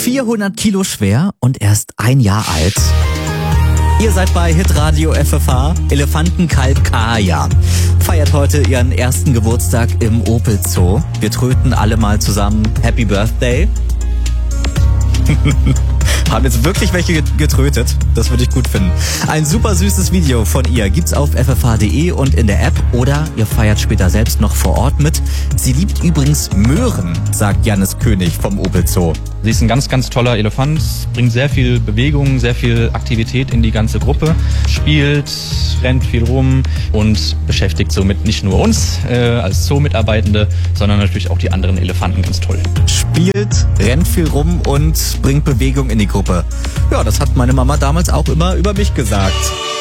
400 Kilo schwer und erst 1 Jahr alt. Ihr seid bei Hitradio FFH. Elefantenkalb Kaya feiert heute ihren ersten Geburtstag im Opel Zoo. Wir tröten alle mal zusammen Happy Birthday. Haben jetzt wirklich welche getrötet. Das würde ich gut finden. Ein super süßes Video von ihr gibt's auf ffh.de und in der App. Oder ihr feiert später selbst noch vor Ort mit. Sie liebt übrigens Möhren, sagt Jannis König vom Opel Zoo. Sie ist ein ganz, ganz toller Elefant, bringt sehr viel Bewegung, sehr viel Aktivität in die ganze Gruppe, spielt, rennt viel rum und beschäftigt somit nicht nur uns als Zoo-Mitarbeitende, sondern natürlich auch die anderen Elefanten ganz toll. Spielt, rennt viel rum und bringt Bewegung in die Gruppe. Ja, das hat meine Mama damals auch immer über mich gesagt.